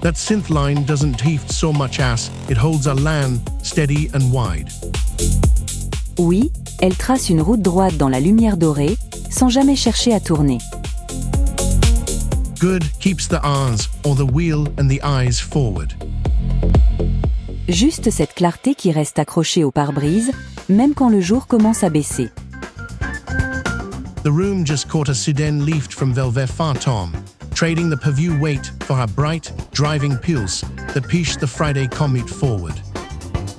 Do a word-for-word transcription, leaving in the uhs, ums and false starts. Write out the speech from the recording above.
That synth line doesn't teeth so much as it holds a land steady and wide. Oui, elle trace une route droite dans la lumière dorée, sans jamais chercher à tourner. Good keeps the arms or the wheel and the eyes forward. Juste cette clarté qui reste accrochée au pare-brise, même quand le jour commence à baisser. The room just caught a Suden leafed from Velvet Fartom, trading the purview weight for a bright, driving pulse that pushed the Friday commute forward.